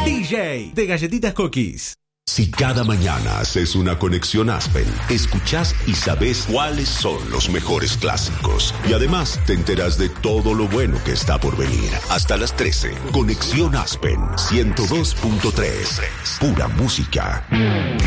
DJ de Galletitas Cookies. Si cada mañana haces una conexión Aspen, escuchás y sabés cuáles son los mejores clásicos. Y además te enteras de todo lo bueno que está por venir. Hasta las 13, Conexión Aspen 102.3. Pura música.